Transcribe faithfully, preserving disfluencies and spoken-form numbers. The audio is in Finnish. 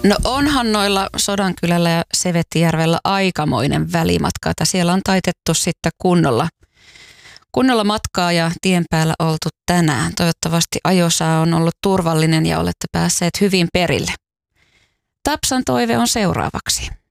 No onhan noilla Sodankylällä ja Sevettijärvellä aikamoinen välimatka, että siellä on taitettu sitten kunnolla, kunnolla matkaa ja tien päällä oltu tänään. Toivottavasti ajosää on ollut turvallinen ja olette päässeet hyvin perille. Tapsan toive on seuraavaksi.